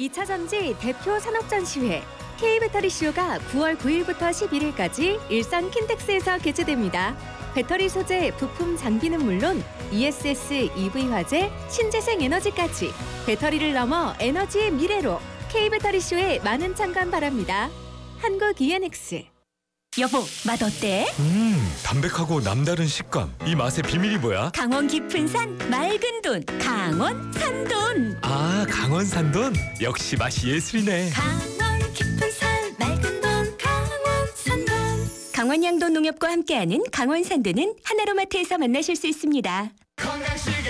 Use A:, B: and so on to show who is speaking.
A: 2차 전지 대표 산업전시회 K배터리쇼가 9월 9일부터 11일까지 일산 킨텍스에서 개최됩니다. 배터리 소재, 부품, 장비는 물론 ESS, EV 화재, 신재생 에너지까지 배터리를 넘어 에너지의 미래로 K배터리쇼에 많은 참관 바랍니다. 한국 ENX.
B: 여보, 맛 어때?
C: 담백하고 남다른 식감. 이 맛의 비밀이 뭐야?
B: 강원 깊은 산 맑은 돈, 강원 산돈.
C: 아, 강원 산돈? 역시 맛이 예술이네.
B: 강원 깊은 산 맑은 돈, 강원 산돈. 강원 양돈 농협과 함께하는 강원 산돈은 하나로마트에서 만나실 수 있습니다.